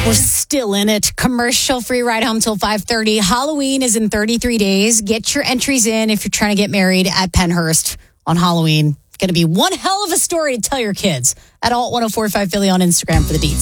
We're still in it. Commercial-free ride home till 5:30. Halloween is in 33 days. Get your entries in if you're trying to get married at Pennhurst on Halloween. Going to be one hell of a story to tell your kids. At Alt1045 Philly on Instagram for the deets.